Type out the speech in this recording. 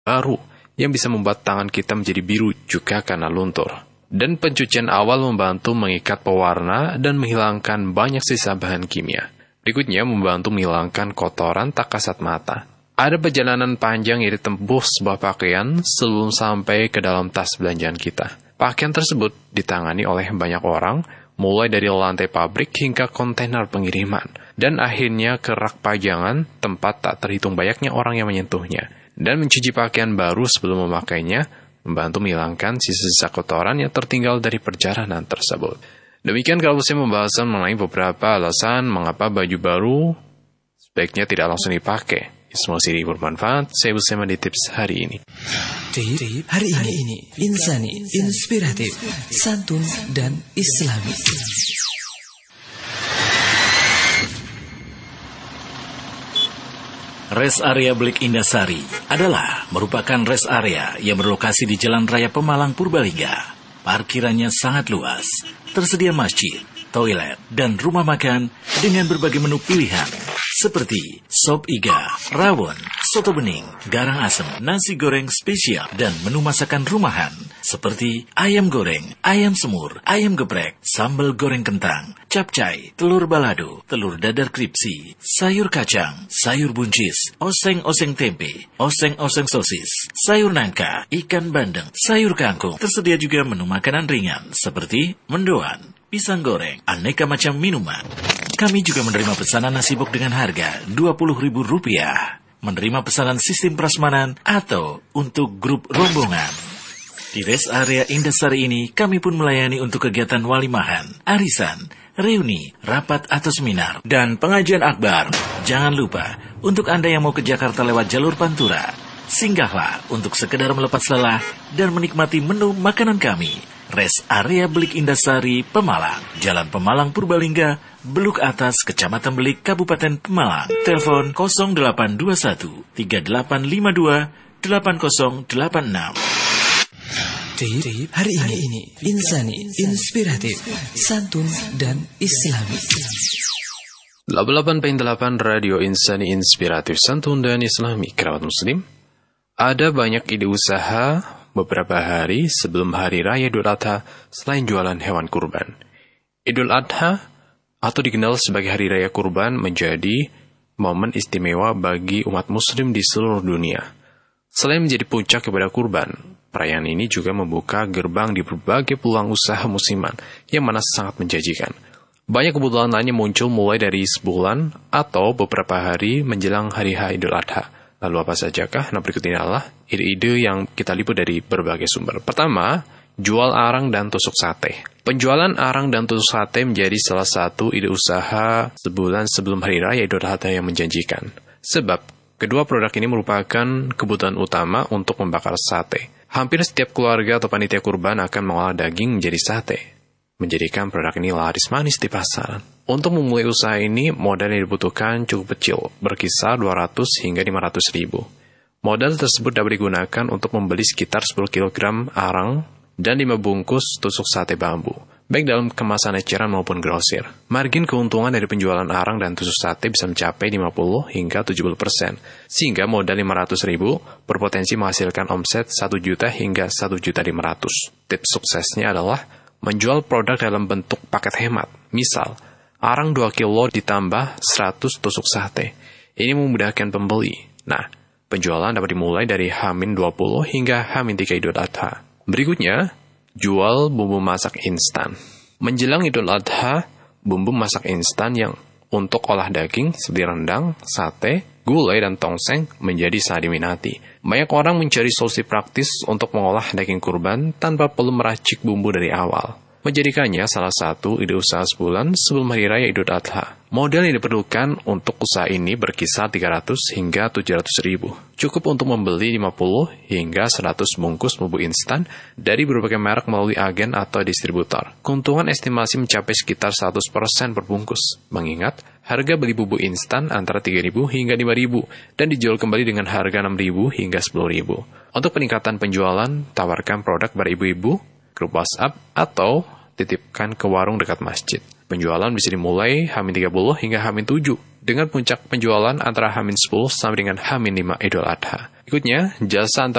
baru yang bisa membuat tangan kita menjadi biru juga karena luntur. Dan pencucian awal membantu mengikat pewarna dan menghilangkan banyak sisa bahan kimia. Berikutnya membantu menghilangkan kotoran tak kasat mata. Ada perjalanan panjang yang ditempuh sebuah pakaian sebelum sampai ke dalam tas belanjaan kita. Pakaian tersebut ditangani oleh banyak orang, mulai dari lantai pabrik hingga kontainer pengiriman, dan akhirnya ke rak pajangan, tempat tak terhitung banyaknya orang yang menyentuhnya. Dan mencuci pakaian baru sebelum memakainya, membantu menghilangkan sisa-sisa kotoran yang tertinggal dari perjalanan tersebut. Demikian kalau saya pembahasan mengenai beberapa alasan mengapa baju baru sebaiknya tidak langsung dipakai. Semoga ini bermanfaat. Saya bersama di tips hari ini. Hari ini insani, inspiratif, santun dan islami. Rest Area Blik Indasari adalah merupakan rest area yang berlokasi di Jalan Raya Pemalang, Purbalingga. Parkirannya sangat luas, tersedia masjid, toilet, dan rumah makan dengan berbagai menu pilihan seperti sop iga, rawon, soto bening, garang asem, nasi goreng spesial, dan menu masakan rumahan seperti ayam goreng, ayam semur, ayam geprek, sambal goreng kentang, capcay, telur balado, telur dadar kripsi, sayur kacang, sayur buncis, oseng-oseng tempe, oseng-oseng sosis, sayur nangka, ikan bandeng, sayur kangkung. Tersedia juga menu makanan ringan seperti mendoan, pisang goreng, aneka macam minuman. Kami juga menerima pesanan nasi bok dengan harga Rp20.000. Menerima pesanan sistem prasmanan atau untuk grup rombongan. Di rest area Indasari ini, kami pun melayani untuk kegiatan walimahan, arisan, reuni, rapat atau seminar, dan pengajian akbar. Jangan lupa, untuk Anda yang mau ke Jakarta lewat jalur Pantura, singgahlah untuk sekedar melepas lelah dan menikmati menu makanan kami. Rest Area Blik Indasari, Pemalang, Jalan Pemalang, Purbalingga, Beluk Atas, Kecamatan Belik, Kabupaten Pemalang. Telepon 0821 3852 8086. Hari ini insani, inspiratif, santun dan islami. 88.8 Radio Insani Inspiratif Santun dan Islami. Kerabat Muslim, ada banyak ide usaha beberapa hari sebelum Hari Raya Idul Adha selain jualan hewan kurban. Idul Adha atau dikenal sebagai Hari Raya Kurban menjadi momen istimewa bagi umat muslim di seluruh dunia. Selain menjadi puncak ibadah kurban, perayaan ini juga membuka gerbang di berbagai peluang usaha musiman yang mana sangat menjanjikan. Banyak kebutuhan lainnya muncul mulai dari sebulan atau beberapa hari menjelang Hari H Idul Adha. Lalu apa sajakah? Nah, berikut ini adalah ide-ide yang kita liput dari berbagai sumber. Pertama, jual arang dan tusuk sate. Penjualan arang dan tusuk sate menjadi salah satu ide usaha sebulan sebelum Hari Raya Idul Adha yang menjanjikan. Sebab, kedua produk ini merupakan kebutuhan utama untuk membakar sate. Hampir setiap keluarga atau panitia kurban akan mengolah daging menjadi sate, menjadikan produk ini laris manis di pasaran. Untuk memulai usaha ini, modal yang dibutuhkan cukup kecil, berkisar 200 hingga 500 ribu. Modal tersebut dapat digunakan untuk membeli sekitar 10 kg arang dan 5 bungkus tusuk sate bambu, baik dalam kemasan eceran maupun grosir. Margin keuntungan dari penjualan arang dan tusuk sate bisa mencapai 50 hingga 70%, sehingga modal 500 ribu berpotensi menghasilkan omset 1 juta hingga 1.500.000. Tips suksesnya adalah menjual produk dalam bentuk paket hemat. Misal, arang 2 kilo ditambah 100 tusuk sate. Ini memudahkan pembeli. Nah, penjualan dapat dimulai dari H-20 hingga H-3 Idul Adha. Berikutnya, jual bumbu masak instan. Menjelang Idul Adha, bumbu masak instan yang untuk olah daging seperti rendang, sate, gulai, dan tongseng menjadi sangat diminati. Banyak orang mencari solusi praktis untuk mengolah daging kurban tanpa perlu meracik bumbu dari awal, menjadikannya salah satu ide usaha sebulan sebelum Hari Raya Idul Adha. Modal yang diperlukan untuk usaha ini berkisar 300 hingga 700 ribu. Cukup untuk membeli 50 hingga 100 bungkus bumbu instan dari berbagai merek melalui agen atau distributor. Keuntungan estimasi mencapai sekitar 100% per bungkus. Mengingat, harga beli bumbu instan antara 3.000 hingga 5.000 dan dijual kembali dengan harga 6.000 hingga 10.000. Untuk peningkatan penjualan, tawarkan produk pada ibu-ibu, grup WhatsApp, atau titipkan ke warung dekat masjid. Penjualan bisa dimulai H-30 hingga H-7, dengan puncak penjualan antara H-10 sampai dengan H-5 Idul Adha. Berikutnya, jasa antar